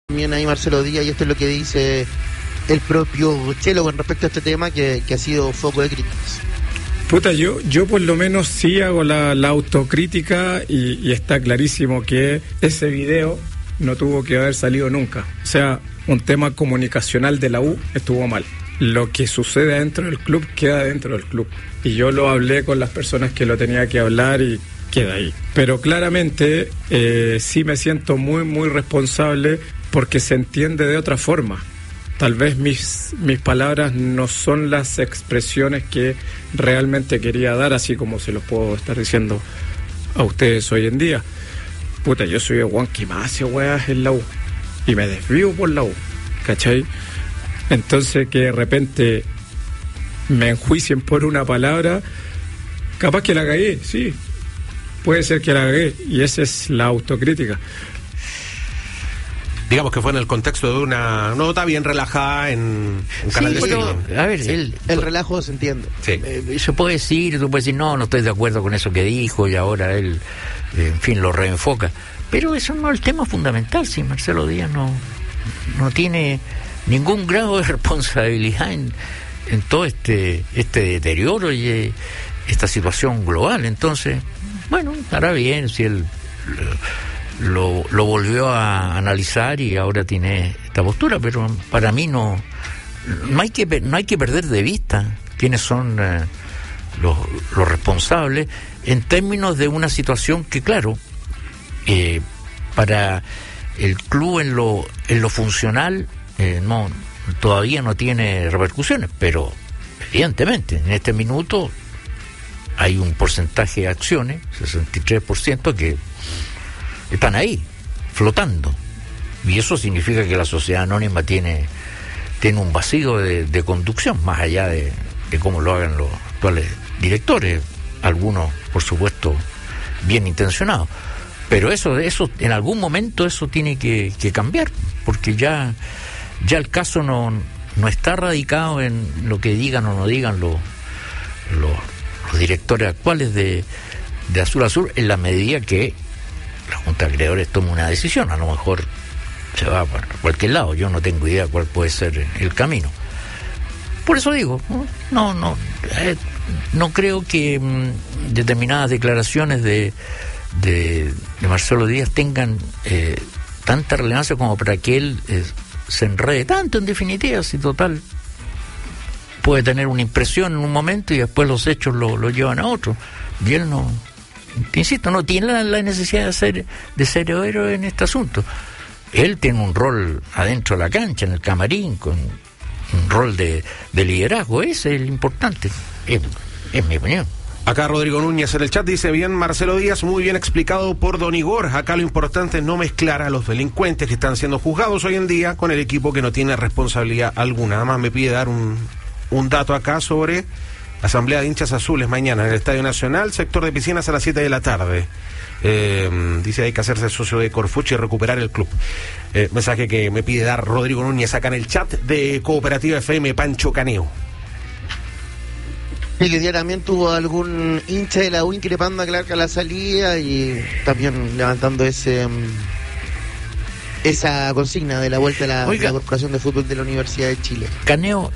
también ahí Marcelo Díaz, y esto es lo que dice el propio Chelo con respecto a este tema que ha sido foco de críticas. Puta, yo por lo menos sí hago la autocrítica y está clarísimo que ese video no tuvo que haber salido nunca. O sea, un tema comunicacional de la U estuvo mal. Lo que sucede dentro del club queda dentro del club. Y yo lo hablé con las personas que lo tenía que hablar y queda ahí. Pero claramente sí me siento muy, muy responsable porque se entiende de otra forma. Tal vez mis palabras no son las expresiones que realmente quería dar, así como se los puedo estar diciendo a ustedes hoy en día. Puta, yo soy el guan que más hace weas en la U y me desvío por la U, ¿cachai? Entonces que de repente me enjuicien por una palabra, capaz que la cagué, sí, puede ser que la cagué, y esa es la autocrítica. Digamos que fue en el contexto de una nota bien relajada en un canal de streaming. A ver, el relajo se entiende. Sí. Se puede decir, tú puedes decir, no estoy de acuerdo con eso que dijo, y ahora él, en fin, lo reenfoca. Pero eso no es el tema fundamental. Si Marcelo Díaz no tiene ningún grado de responsabilidad en todo este deterioro y esta situación global. Entonces, bueno, estará bien si él lo volvió a analizar y ahora tiene esta postura, pero para mí no hay que perder de vista quiénes son los responsables en términos de una situación que, claro, para el club en lo funcional todavía no tiene repercusiones, pero evidentemente en este minuto hay un porcentaje de acciones, 63%, que están ahí, flotando. Y eso significa que la sociedad anónima tiene un vacío de conducción, más allá de cómo lo hagan los actuales directores, algunos, por supuesto, bien intencionados. Pero eso en algún momento eso tiene que cambiar, porque ya el caso no está radicado en lo que digan o no digan los directores actuales de Azul Azul, en la medida que la Junta de Acreedores toma una decisión. A lo mejor se va para cualquier lado, yo no tengo idea cuál puede ser el camino. Por eso digo, no creo que determinadas declaraciones de Marcelo Díaz tengan tanta relevancia como para que él se enrede tanto, en definitiva, si total puede tener una impresión en un momento y después los hechos lo llevan a otro. Y él insisto, no tiene la necesidad de ser héroe en este asunto. Él tiene un rol adentro de la cancha, en el camarín, con un rol de liderazgo. Ese es el importante, es mi opinión. Acá Rodrigo Núñez en el chat dice: bien, Marcelo Díaz, muy bien explicado por Don Igor. Acá lo importante es no mezclar a los delincuentes que están siendo juzgados hoy en día con el equipo que no tiene responsabilidad alguna. Además me pide dar un dato acá sobre Asamblea de Hinchas Azules mañana en el Estadio Nacional, sector de piscinas a las 7 de la tarde. Dice hay que hacerse socio de Corfuchi y recuperar el club. Mensaje que me pide dar Rodrigo Núñez acá en el chat de Cooperativa FM Pancho Caneo. Y que día también tuvo algún hincha de la U increpando a Clark a la salida y también levantando esa consigna de la vuelta a la Corporación de Fútbol de la Universidad de Chile. Caneo,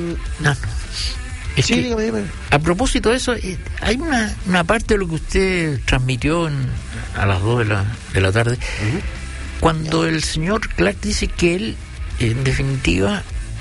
sí, dígame. A propósito de eso, hay una parte de lo que usted transmitió a las 2 de la tarde, cuando el señor Clark dice que él, en definitiva,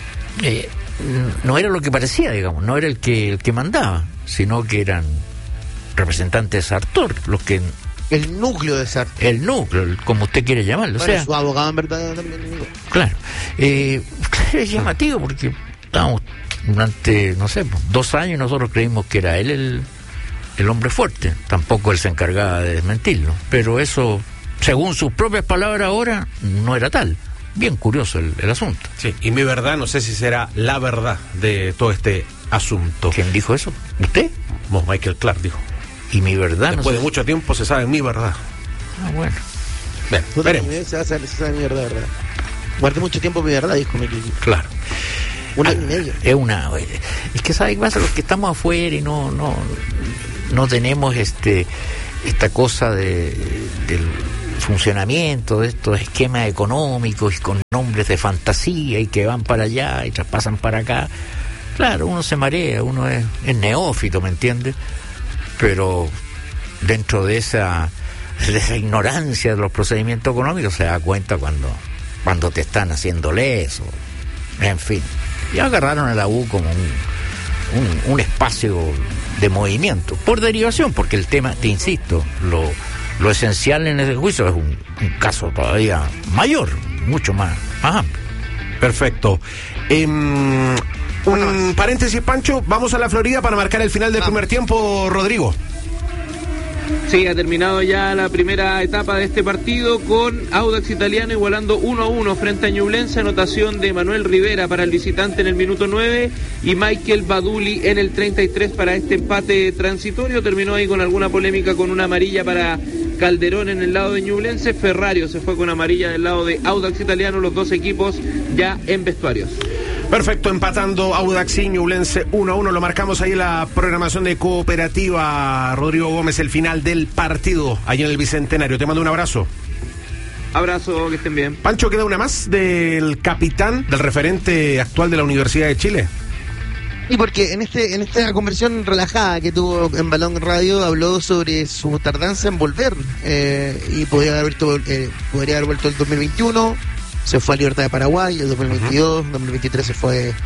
no era lo que parecía, digamos, no era el que mandaba, sino que eran representantes de Sartor, los que... El núcleo de Sartor. El núcleo, como usted quiere llamarlo. Bueno, o sea, su abogado en verdad también. Claro. Es llamativo porque estábamos durante, 2 años nosotros creímos que era él el hombre fuerte. Tampoco él se encargaba de desmentirlo. Pero eso, según sus propias palabras ahora, no era tal. Bien curioso el asunto. Sí, y mi verdad, no sé si será la verdad de todo este asunto. ¿Quién dijo eso? ¿Usted? Michael Clark dijo. Y mi verdad... Después de mucho tiempo se sabe mi verdad. Bueno. Bien, veremos. Se sabe mi verdad. Guardé mucho tiempo mi verdad, dijo Michael. Claro. Un año y medio. Es que ¿sabe qué pasa? Los que estamos afuera y no tenemos esta cosa del funcionamiento de estos esquemas económicos y con nombres de fantasía y que van para allá y traspasan para acá. Claro, uno se marea, uno es neófito, ¿me entiendes? Pero dentro de esa ignorancia de los procedimientos económicos se da cuenta cuando te están haciendo leso, en fin. Y agarraron a la U como un espacio de movimiento, por derivación, porque el tema, te insisto, lo esencial en ese juicio es un caso todavía mayor, mucho más amplio. Perfecto. Un paréntesis, Pancho, vamos a la Florida para marcar el final del primer tiempo, Rodrigo. Sí, ha terminado ya la primera etapa de este partido con Audax Italiano igualando 1-1 frente a Ñublense, anotación de Manuel Rivera para el visitante en el minuto 9 y Michael Baduli en el 33 para este empate transitorio. Terminó ahí con alguna polémica con una amarilla para Calderón en el lado de Ñublense. Ferrario se fue con amarilla del lado de Audax Italiano, los dos equipos ya en vestuarios. Perfecto, empatando Audax y Ñublense 1-1, lo marcamos ahí en la programación de Cooperativa. Rodrigo Gómez, el final del partido allá en el Bicentenario. Te mando un abrazo. Abrazo, que estén bien. Pancho, ¿queda una más del capitán, del referente actual de la Universidad de Chile? Y porque en esta conversión relajada que tuvo en Balón Radio habló sobre su tardanza en volver y podría haber vuelto el 2021. Se fue a Libertad de Paraguay, el 2022, 2023 se fue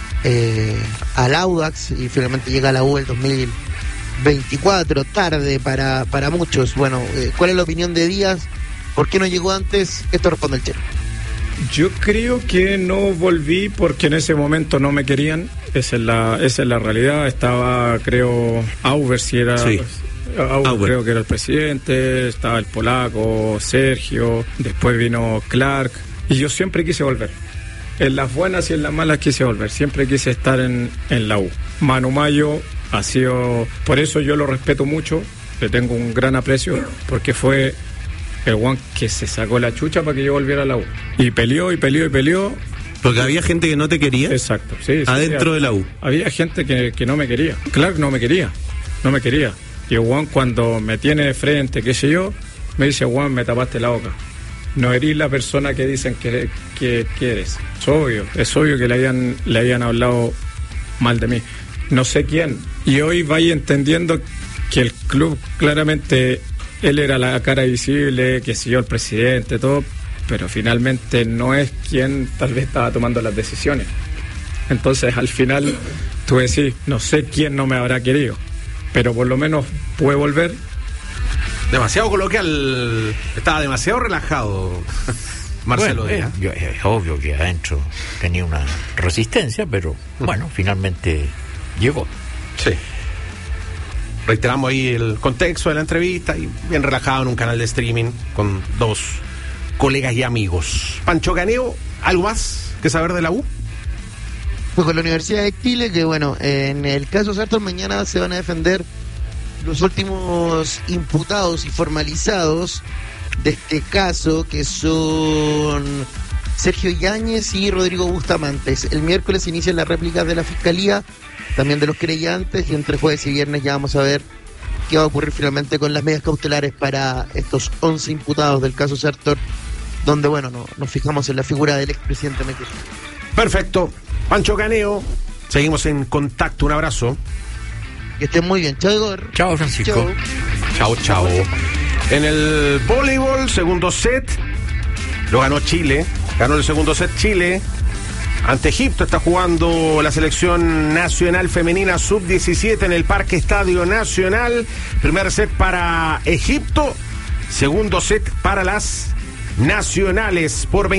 al Audax y finalmente llega a la U el 2024, tarde para muchos. Bueno, ¿cuál es la opinión de Díaz? ¿Por qué no llegó antes? Esto responde el Chelo. Yo creo que no volví porque en ese momento no me querían. Esa es la realidad. Estaba, creo, Auber, si era... Sí. Creo que era el presidente, estaba el polaco, Sergio, después vino Clark. Y yo siempre quise volver. En las buenas y en las malas quise volver. Siempre quise estar en la U. Manu Mayo ha sido... Por eso yo lo respeto mucho. Le tengo un gran aprecio. Porque fue el guan que se sacó la chucha para que yo volviera a la U. Y peleó. Porque había gente que no te quería. Exacto, sí. Adentro de la U. Había gente que no me quería. Clark no me quería. Y el guan cuando me tiene de frente, qué sé yo, me dice, guan, me tapaste la boca. No eres la persona que dicen que eres. Es obvio que le hayan hablado mal de mí. No sé quién. Y hoy vaya entendiendo que el club claramente, él era la cara visible, que siguió el presidente, todo, pero finalmente no es quien tal vez estaba tomando las decisiones. Entonces al final tú decís, no sé quién no me habrá querido, pero por lo menos puede volver. Demasiado coloquial, estaba demasiado relajado Marcelo Díaz. Es obvio que adentro tenía una resistencia, pero bueno, finalmente llegó. Sí. Reiteramos ahí el contexto de la entrevista y bien relajado en un canal de streaming con dos colegas y amigos. Pancho Caneo, ¿algo más que saber de la U? Pues con la Universidad de Chile, que bueno, en el caso Sartor mañana se van a defender los últimos imputados y formalizados de este caso, que son Sergio Yáñez y Rodrigo Bustamantes. El miércoles inician las réplicas de la Fiscalía, también de los creyentes, y entre jueves y viernes ya vamos a ver qué va a ocurrir finalmente con las medidas cautelares para estos 11 imputados del caso Sartor, donde bueno, nos fijamos en la figura del expresidente Mequel. Perfecto. Pancho Caneo, seguimos en contacto, un abrazo. Que estén muy bien. Chao, Igor. Chao, Francisco. Chao. En el voleibol, segundo set, lo ganó Chile. Ganó el segundo set Chile. Ante Egipto está jugando la selección nacional femenina sub-17 en el Parque Estadio Nacional. Primer set para Egipto. Segundo set para las nacionales por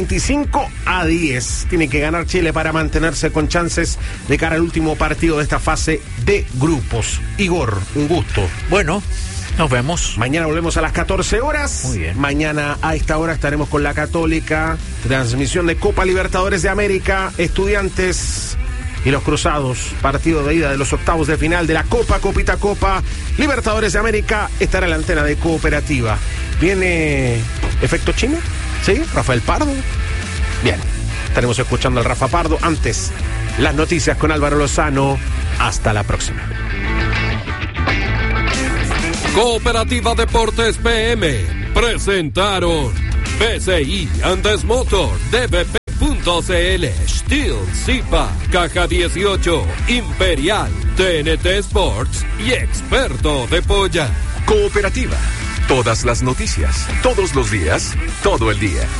25-10. Tiene que ganar Chile para mantenerse con chances de cara al último partido de esta fase de grupos. Igor, un gusto. Bueno, nos vemos. Mañana volvemos a las 14 horas. Muy bien. Mañana a esta hora estaremos con la Católica. Transmisión de Copa Libertadores de América. Estudiantes y los Cruzados. Partido de ida de los octavos de final de la Copita Copa Libertadores de América. Estará en la antena de Cooperativa. Viene Efecto Chino, ¿sí? Rafael Pardo. Bien, estaremos escuchando al Rafa Pardo. Antes, las noticias con Álvaro Lozano. Hasta la próxima. Cooperativa Deportes PM presentaron PCI Andes Motor, DBP.cl, Steel, Zipa, Caja 18, Imperial, TNT Sports y Experto de Polla. Cooperativa. Todas las noticias, todos los días, todo el día.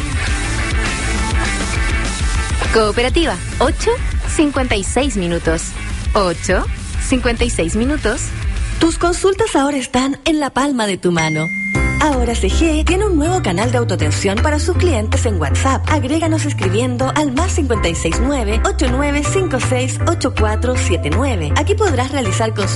Cooperativa, 8:56 minutos. 8:56 minutos. Tus consultas ahora están en la palma de tu mano. Ahora CG tiene un nuevo canal de autoatención para sus clientes en WhatsApp. Agréganos escribiendo al +569-8956-8479. Aquí podrás realizar consultas